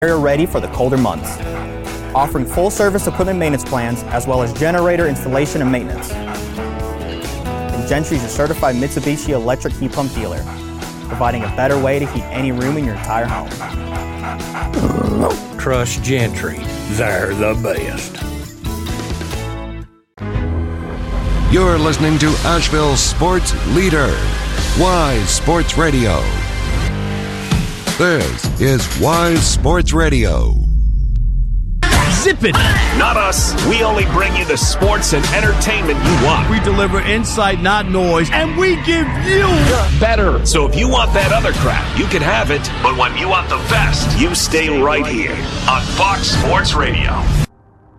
area ready for the colder months, offering full-service equipment maintenance plans as well as generator installation and maintenance. And Gentry is a certified Mitsubishi electric heat pump dealer, providing a better way to heat any room in your entire home. Trust Gentry. They're the best. You're listening to Asheville's sports leader, Wise Sports Radio. This is Wise Sports Radio. Zip it! Not us. We only bring you the sports and entertainment you want. We deliver insight, not noise, and we give you better. So if you want that other crap, you can have it. But when you want the best, you stay right here on Fox Sports Radio.